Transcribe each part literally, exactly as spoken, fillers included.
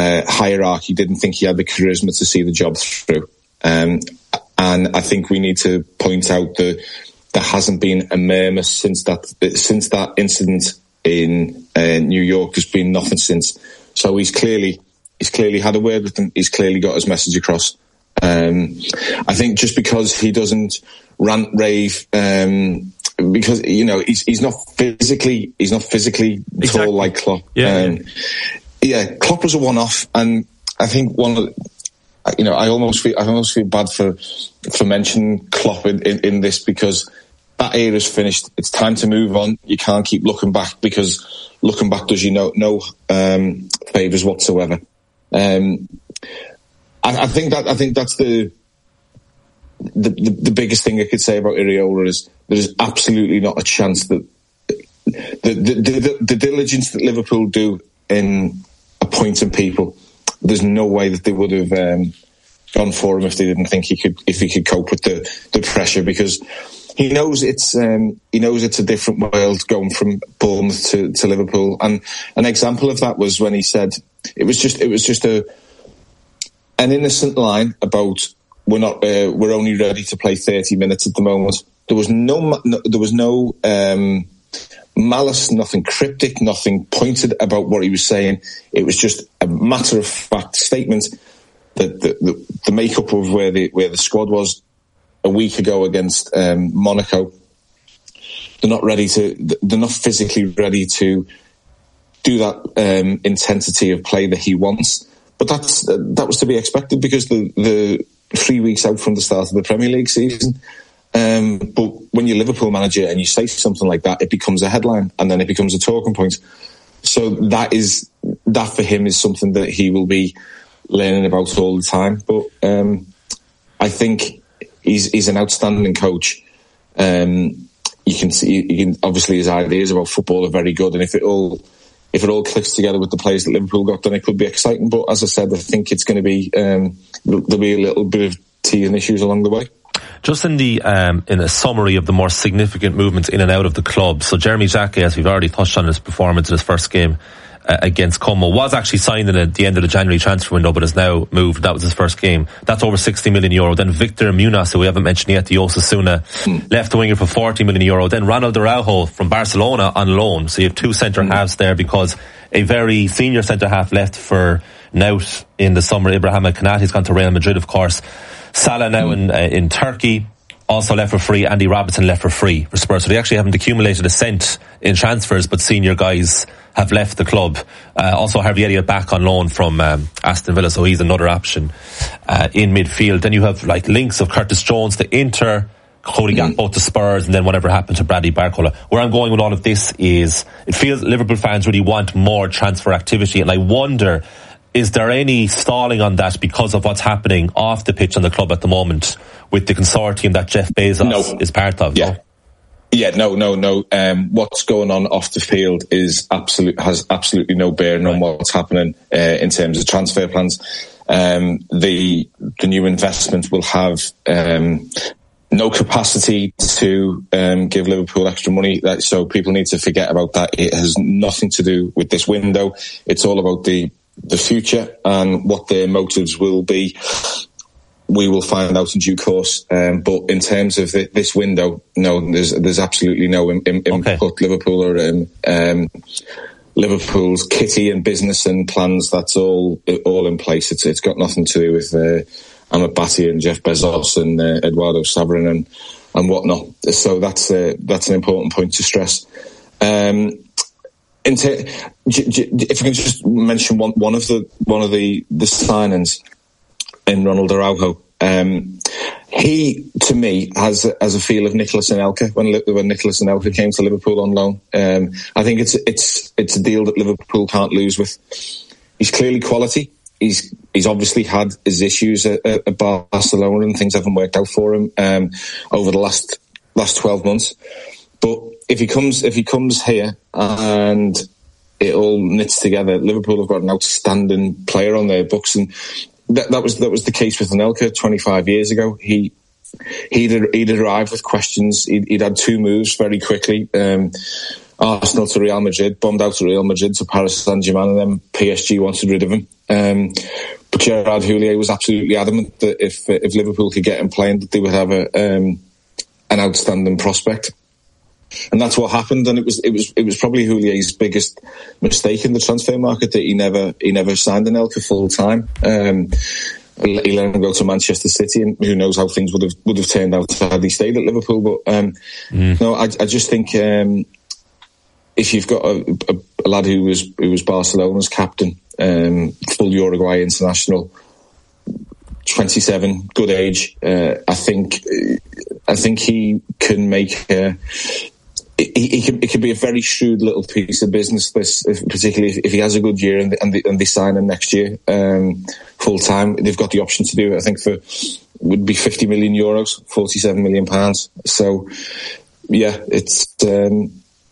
uh, hierarchy didn't think he had the charisma to see the job through. Um, and I think we need to point out that there hasn't been a murmur since that since that incident in uh, New York. There's been nothing since. So he's clearly he's clearly had a word with them. He's clearly got his message across. Um, I think just because he doesn't rant rave, um, because you know he's he's not physically he's not physically exactly. tall like Klopp. Yeah, um, yeah. yeah, Klopp was a one-off, and I think one of the, you know I almost feel I almost feel bad for for mentioning Klopp in, in, in this, because that era's finished. It's time to move on. You can't keep looking back, because looking back does you no no um, favours whatsoever. Um, I, I think that I think that's the, the the the biggest thing I could say about Iraola is there is absolutely not a chance that the the, the the diligence that Liverpool do in appointing people, there's no way that they would have um, gone for him if they didn't think he could if he could cope with the, the pressure, because he knows it's um, he knows it's a different world going from Bournemouth to, to Liverpool. And an example of that was when he said it was just it was just a an innocent line about we're not uh, we're only ready to play thirty minutes at the moment. There was no, no there was no um, malice, nothing cryptic, nothing pointed about what he was saying. It was just a matter of fact statement that the, the, the makeup of where the where the squad was a week ago against um, Monaco. They're not ready to. They're not physically ready to do that um, intensity of play that he wants. But that's that was to be expected, because the, the three weeks out from the start of the Premier League season. Um, but when you're Liverpool manager and you say something like that, it becomes a headline, and then it becomes a talking point. So that is that for him is something that he will be learning about all the time. But um, I think he's he's an outstanding coach. Um, you can see, you can obviously his ideas about football are very good, and if it all. If it all clicks together with the players that Liverpool got, then it could be exciting. But as I said, I think it's going to be um, there'll be a little bit of teething issues along the way. Just in the um, in a summary of the more significant movements in and out of the club. So Jeremy Jacquet, as we've already touched on his performance in his first game uh, against Como, was actually signed in at the end of the January transfer window, but has now moved. That was his first game. That's over sixty million euro. Then Victor Munoz, who we haven't mentioned yet, the Osasuna mm. left winger for forty million euro. Then Ronald Araujo from Barcelona on loan. So you have two centre halves there, because a very senior centre half left for Nout in the summer. Ibrahim Konaté's gone to Real Madrid, of course. Salah now mm. in uh, in Turkey, also left for free. Andy Robertson left for free for Spurs. So they actually haven't accumulated a cent in transfers, but senior guys have left the club. Uh, also Harvey Elliott back on loan from um, Aston Villa, so he's another option uh, in midfield. Then you have like links of Curtis Jones to Inter, Cody Gakpo mm. to Spurs, and then whatever happened to Bradley Barcola. Where I'm going with all of this is, it feels Liverpool fans really want more transfer activity, and I wonder, is there any stalling on that because of what's happening off the pitch on the club at the moment with the consortium that Jeff Bezos no. is part of? Yeah. No? Yeah, no, no, no. Um, what's going on off the field is absolute has absolutely no bearing right. on what's happening uh, in terms of transfer plans. Um, the the new investment will have um, no capacity to um, give Liverpool extra money. So people need to forget about that. It has nothing to do with this window. It's all about the the future, and what their motives will be, we will find out in due course. Um, but in terms of the, this window, no, there's there's absolutely no in, in, okay. input. Liverpool or um, um, Liverpool's kitty and business and plans. That's all all in place. It's it's got nothing to do with uh, Ahmed Batty and Jeff Bezos and uh, Eduardo Saverin and and whatnot. So that's uh, that's an important point to stress. Um, Into, if I can just mention one, one of the one of the, the signings in Ronald Araujo, um, he to me has has a feel of Nicolas Anelka when when Nicolas Anelka came to Liverpool on loan. Um, I think it's it's it's a deal that Liverpool can't lose with. He's clearly quality. He's he's obviously had his issues at, at Barcelona and things haven't worked out for him um, over the last last twelve months, but. If he comes, if he comes here and it all knits together, Liverpool have got an outstanding player on their books, and that, that was that was the case with Anelka twenty-five years ago. He he'd he'd arrived with questions. He'd, he'd had two moves very quickly: um, Arsenal to Real Madrid, bombed out to Real Madrid to Paris Saint-Germain, and then P S G wanted rid of him. Um, but Gerard Houllier was absolutely adamant that if if Liverpool could get him playing, that they would have a um, an outstanding prospect. And that's what happened, and it was it was it was probably Houlier's biggest mistake in the transfer market, that he never he never signed Anelka full time. Um, he let him go to Manchester City, and who knows how things would have would have turned out had he stayed at Liverpool. But um, mm. no, I, I just think um, if you've got a, a, a lad who was who was Barcelona's captain, um, full Uruguay international, twenty-seven, good age, uh, I think I think he can make. Uh, He, he can, it can be a very shrewd little piece of business, this, if, particularly if, if he has a good year and, and, they, and they sign him next year um, full time. They've got the option to do it. I think for would be fifty million euros, forty-seven million pounds. So yeah, it's um,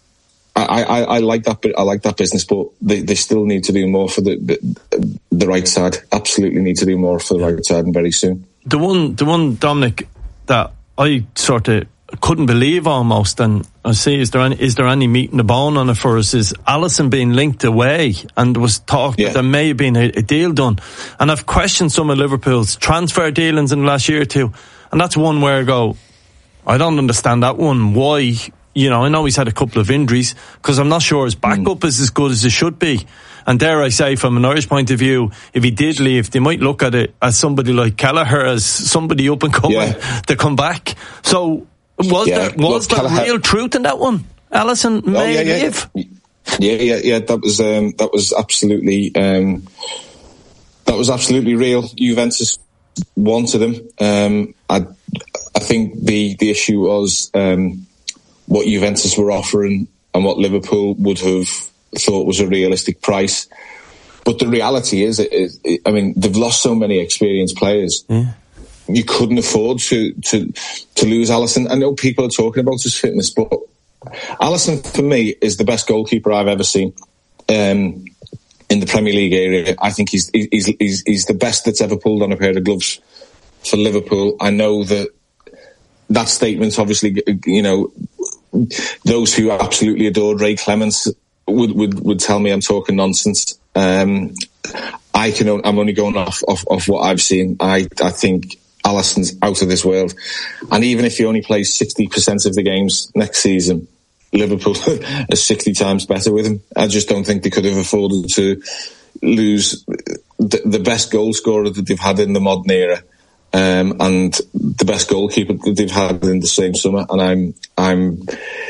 I, I, I like that. I like that business, but they, they still need to do more for the, the the right side. Absolutely need to do more for the right side, and very soon. The one, the one, Dominic, that I sort of couldn't believe almost, and I see, is there any, is there any meat in the bone on it for us, is Alisson being linked away, and there was talk yeah. that there may have been a, a deal done, and I've questioned some of Liverpool's transfer dealings in the last year or two, and that's one where I go, I don't understand that one. Why? You know, I know he's had a couple of injuries, because I'm not sure his backup mm. is as good as it should be. And dare I say, from an Irish point of view, if he did leave, they might look at it as somebody like Kelleher, as somebody up and coming yeah. to come back. So was yeah. there was well, there real truth in that one? Alisson may oh, yeah, yeah. live. Yeah, yeah, yeah. That was um, that was absolutely um, that was absolutely real. Juventus wanted him. Um, I I think the the issue was um, what Juventus were offering and what Liverpool would have thought was a realistic price. But the reality is, it, it, it, I mean, they've lost so many experienced players. Yeah. You couldn't afford to, to to lose Alisson. I know people are talking about his fitness, but Alisson, for me, is the best goalkeeper I've ever seen um, in the Premier League area. I think he's, he's he's he's the best that's ever pulled on a pair of gloves for Liverpool. I know that that statement, obviously, you know, those who absolutely adored Ray Clemence would would, would tell me I'm talking nonsense. Um, I can. I'm only going off, off off what I've seen. I I think Alisson's out of this world, and even if he only plays sixty percent of the games next season, Liverpool are sixty times better with him. I just don't think they could have afforded to lose the, the best goal scorer that they've had in the modern era, um, and the best goalkeeper that they've had in the same summer. And I'm I'm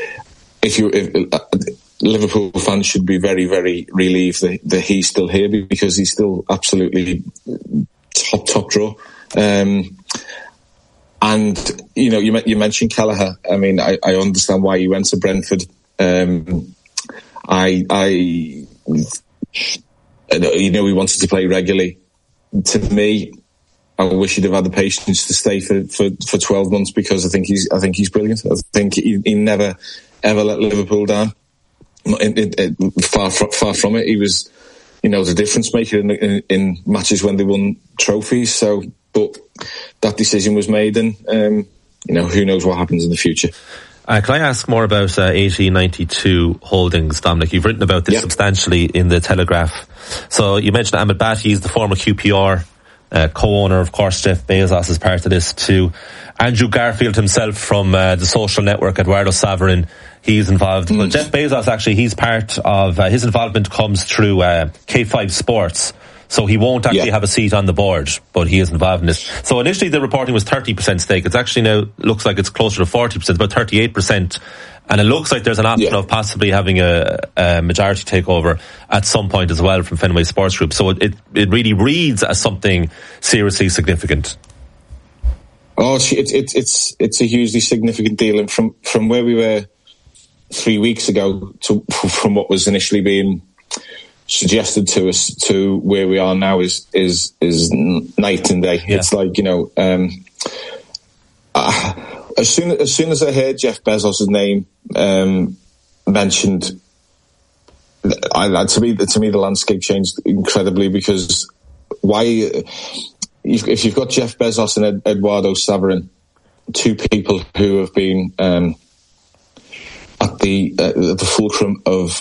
if you if, uh, Liverpool fans should be very very relieved that, that he's still here, because he's still absolutely top top draw. Um, and you know, you you mentioned Kelleher. I mean, I, I understand why he went to Brentford. Um, I, I, you know, he wanted to play regularly. To me, I wish he'd have had the patience to stay for, for, for twelve months, because I think he's I think he's brilliant. I think he, he never ever let Liverpool down. In, in, in, far from, far from it. He was, you know, the difference maker in, in, in matches when they won trophies. So. But that decision was made, and um, you know, who knows what happens in the future. Uh, can I ask more about uh, eighteen ninety-two Holdings, Dominic? You've written about this yep. substantially in the Telegraph. So you mentioned Ahmed Bati, he's the former Q P R uh, co-owner, of course. Jeff Bezos is part of this too. Andrew Garfield himself from uh, the social network, Eduardo Saverin, he's involved. Mm. Well, Jeff Bezos, actually, he's part of, uh, his involvement comes through uh, K five Sports. So he won't actually yeah. have a seat on the board, but he is involved in this. So initially the reporting was thirty percent stake. It's actually now looks like it's closer to forty percent, about thirty-eight percent. And it looks like there's an option yeah. of possibly having a, a majority takeover at some point as well from Fenway Sports Group. So it, it, it really reads as something seriously significant. Oh, it's, it's, it's, it's a hugely significant deal. And from, from where we were three weeks ago to from what was initially being suggested to us to where we are now is is is night and day. Yeah. It's like, you know, um, uh, as soon as soon as I heard Jeff Bezos' name um, mentioned, I, to me to me the landscape changed incredibly, because why if you've got Jeff Bezos and Ed, Eduardo Saverin, two people who have been um, at the uh, at the fulcrum of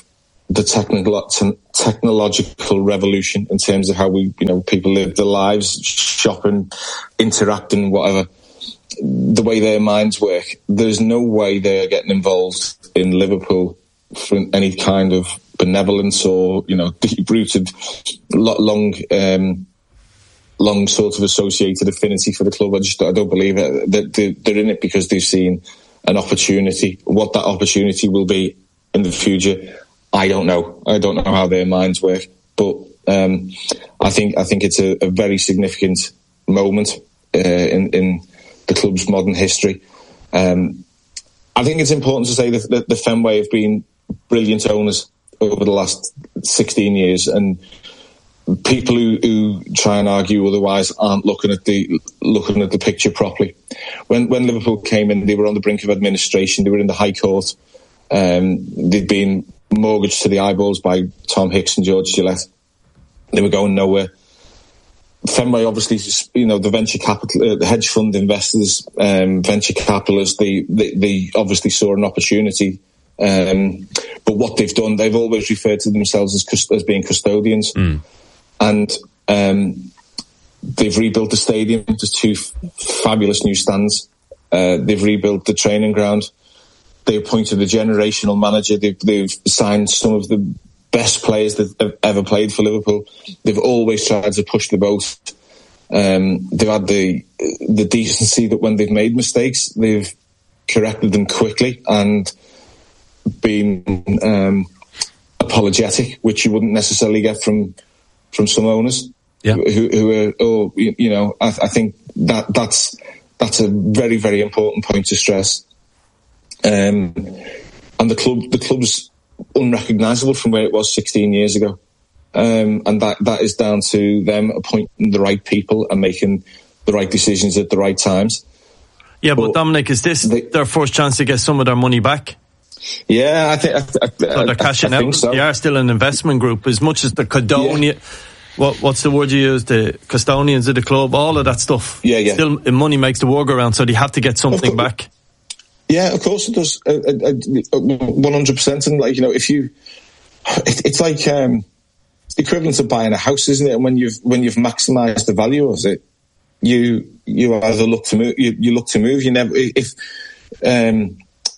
the technical te- technological revolution in terms of how we, you know, people live their lives, shopping, interacting, whatever. The way their minds work, there's no way they're getting involved in Liverpool for any kind of benevolence or, you know, deep-rooted, long, um, long sort of associated affinity for the club. I just I don't believe it. They're in it because they've seen an opportunity. What that opportunity will be in the future, I don't know. I don't know how their minds work, but um, I think I think it's a, a very significant moment uh, in, in the club's modern history. Um, I think it's important to say that the, the Fenway have been brilliant owners over the last sixteen years, and people who, who try and argue otherwise aren't looking at the looking at the picture properly. When when Liverpool came in, they were on the brink of administration. They were in the High Court. Um, they'd been mortgaged to the eyeballs by Tom Hicks and George Gillette. They were going nowhere. Fenway, obviously, you know, the venture capital, uh, the hedge fund investors, um, venture capitalists, they, they they obviously saw an opportunity. Um, but what they've done, they've always referred to themselves as as being custodians, mm. and um, they've rebuilt the stadium to two f- fabulous new stands. Uh, they've rebuilt the training ground. They appointed a generational manager. They've, they've signed some of the best players that have ever played for Liverpool. They've always tried to push the boat. Um, they've had the the decency that when they've made mistakes, they've corrected them quickly and been um, apologetic, which you wouldn't necessarily get from from some owners. Yeah. Who, who are, oh, you, you know, I, I think that that's that's a very very important point to stress. Um, and the club, the club's unrecognisable from where it was sixteen years ago, um, and that, that is down to them appointing the right people and making the right decisions at the right times. Yeah, but, but Dominic, is this they, their first chance to get some of their money back? Yeah, I think I, I, so they're cashing I, I out. So. They are still an investment group, as much as the Custodian. Yeah. What, what's the word you use? The custodians of the club, all of that stuff. Yeah, yeah. Still, money makes the world go around, so they have to get something back. Yeah, of course it does. One hundred percent. And like you know, if you, it, it's like um, it's the equivalent of buying a house, isn't it? And when you've when you've maximised the value of it, you you either look to move. You, you look to move. You never if um,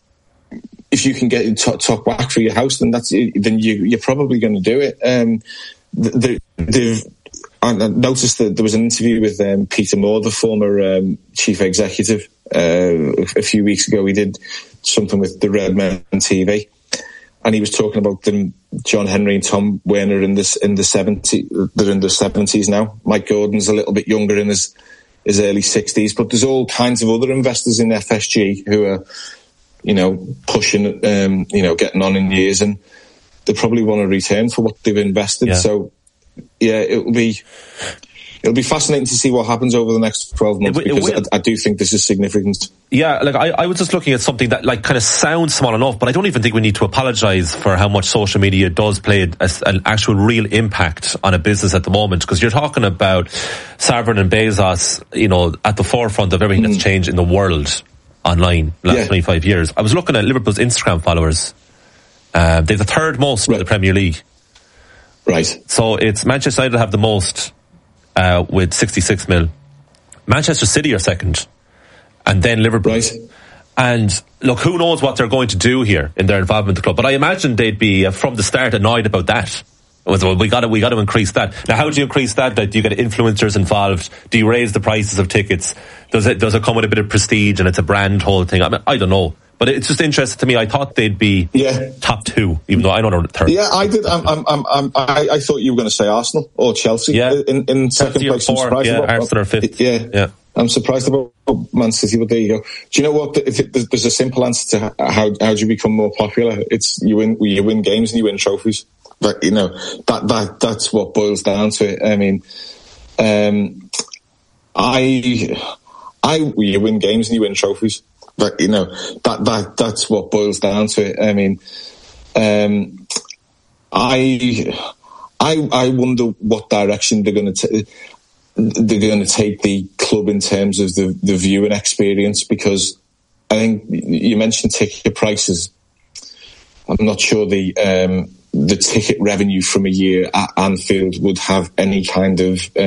if you can get top, top whack for your house, then that's then you you're probably going to do it. Um, the, the, I noticed that there was an interview with um, Peter Moore, the former um, chief executive. Uh, a few weeks ago, he did something with the Red Men T V, and he was talking about them, John Henry and Tom Werner in this in the seventies. They're in their seventies now. Mike Gordon's a little bit younger, in his his early sixties. But there's all kinds of other investors in F S G who are, you know, pushing, um, you know, getting on in years, and they probably want a return for what they've invested. Yeah. So, yeah, it will be. It'll be fascinating to see what happens over the next twelve months, it, because it I, I do think this is significant. Yeah, like I, I was just looking at something that like kind of sounds small enough, but I don't even think we need to apologise for how much social media does play a, an actual real impact on a business at the moment. Because you're talking about Savern and Bezos, you know, at the forefront of everything mm. that's changed in the world online the last yeah. twenty-five years. I was looking at Liverpool's Instagram followers. Uh, they're the third most right. in the Premier League. Right. So it's Manchester United have the most. Uh, with sixty-six mil. Manchester City are second, and then Liverpool. Right. And look, who knows what they're going to do here in their involvement in the club? But I imagine they'd be uh, from the start annoyed about that. Well, we got to we got to increase that. Now, how do you increase that? Do you get influencers involved? Do you raise the prices of tickets? Does it does it come with a bit of prestige and it's a brand whole thing? I mean, I don't know. But it's just interesting to me. I thought they'd be yeah. top two, even though I don't know the third. Yeah, I did. I'm, I'm, I'm, I'm, I, I thought you were going to say Arsenal or Chelsea. Yeah. in, in second place. Four, I'm surprised yeah, about Arsenal are fifth. Yeah, yeah. I'm surprised about Man City, but there you go. Do you know what? If it, there's a simple answer to how how do you become more popular? It's you win you win games and you win trophies. But you know that that that's what boils down to it. I mean, um, I I you win games and you win trophies. But you know that that that's what boils down to it. I mean, um, I I I wonder what direction they're going to take. They're going to take the club in terms of the the viewing experience, because I think you mentioned ticket prices. I'm not sure the um, the ticket revenue from a year at Anfield would have any kind of